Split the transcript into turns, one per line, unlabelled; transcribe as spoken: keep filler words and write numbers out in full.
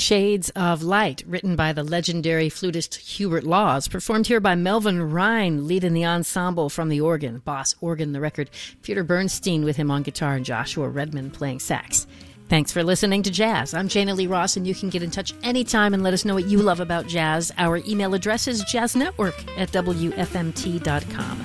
Shades of Light, written by the legendary flutist Hubert Laws, performed here by Melvin Rhine, leading the ensemble from the organ, Boss Organ the record, Peter Bernstein with him on guitar, and Joshua Redman playing sax. Thanks for listening to Jazz. I'm Jana Lee Ross, and you can get in touch anytime and let us know what you love about jazz. Our email address is jazznetwork at w f m t dot com.